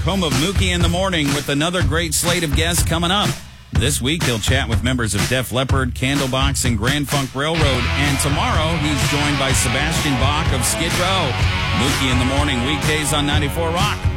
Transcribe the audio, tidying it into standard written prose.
home of Mookie in the Morning, with another great slate of guests coming up. This week, he'll chat with members of Def Leppard, Candlebox, and Grand Funk Railroad. And tomorrow, he's joined by Sebastian Bach of Skid Row. Mookie in the Morning, weekdays on 94 Rock.